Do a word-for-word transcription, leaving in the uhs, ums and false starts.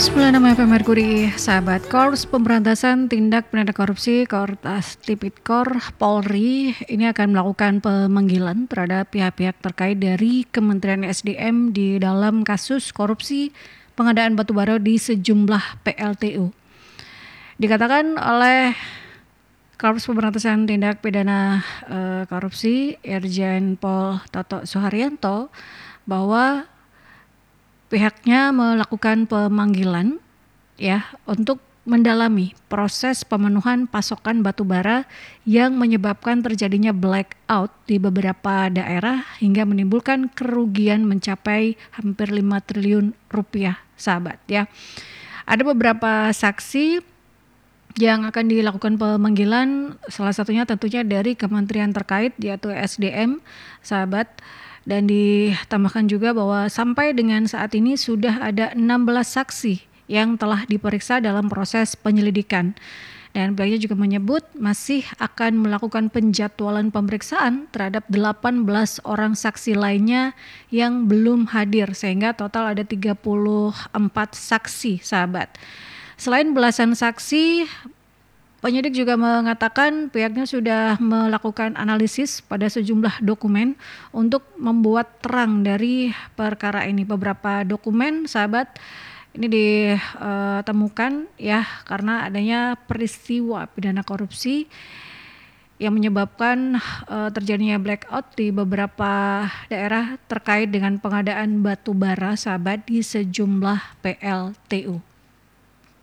seratus sembilan puluh enam F M Merkuri, sahabat. Korps Pemberantasan Tindak Pidana Korupsi Kortas Tipikor Polri ini akan melakukan pemanggilan terhadap pihak-pihak terkait dari Kementerian S D M di dalam kasus korupsi pengadaan batubara di sejumlah P L T U. Dikatakan oleh Korps Pemberantasan Tindak Pidana uh, Korupsi Irjen Pol Toto Suharyanto bahwa pihaknya melakukan pemanggilan ya untuk mendalami proses pemenuhan pasokan batubara yang menyebabkan terjadinya blackout di beberapa daerah hingga menimbulkan kerugian mencapai hampir lima triliun rupiah, sahabat ya. Ada beberapa saksi yang akan dilakukan pemanggilan, salah satunya tentunya dari kementerian terkait yaitu S D M, sahabat. Dan ditambahkan juga bahwa sampai dengan saat ini sudah ada enam belas saksi yang telah diperiksa dalam proses penyelidikan. Dan pihaknya juga menyebut masih akan melakukan penjadwalan pemeriksaan terhadap delapan belas orang saksi lainnya yang belum hadir, sehingga total ada tiga puluh empat saksi, sahabat. Selain belasan saksi, penyidik juga mengatakan pihaknya sudah melakukan analisis pada sejumlah dokumen untuk membuat terang dari perkara ini. Beberapa dokumen, sahabat, ini ditemukan ya karena adanya peristiwa pidana korupsi yang menyebabkan uh, terjadinya blackout di beberapa daerah terkait dengan pengadaan batu bara, sahabat, di sejumlah P L T U.